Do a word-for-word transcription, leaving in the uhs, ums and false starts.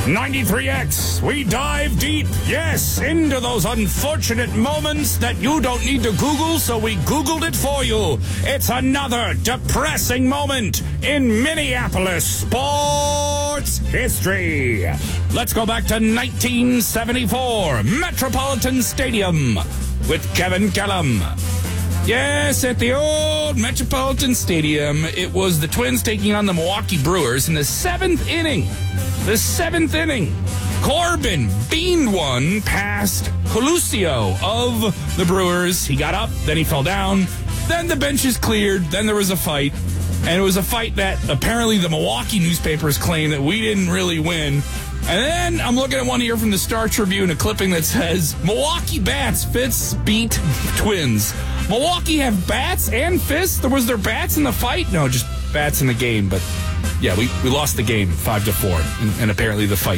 ninety-three X, we dive deep, yes, into those unfortunate moments that you don't need to Google, so we Googled it for you. It's another depressing moment in Minneapolis sports history. Let's go back to nineteen seventy-four, Metropolitan Stadium with Kevin Kellum. Yes, at the old Metropolitan Stadium, it was the Twins taking on the Milwaukee Brewers in the seventh inning. The seventh inning. Corbin beamed one past Coluccio of the Brewers. He got up, then he fell down. Then the benches cleared. Then there was a fight. And it was a fight that apparently the Milwaukee newspapers claim that we didn't really win. And then I'm looking at one here from the Star Tribune, a clipping that says, Milwaukee bats, fists beat Twins. Milwaukee have bats and fists? There was there bats in the fight? No, just bats in the game. But yeah, we, we lost the game five to four, and, and apparently the fight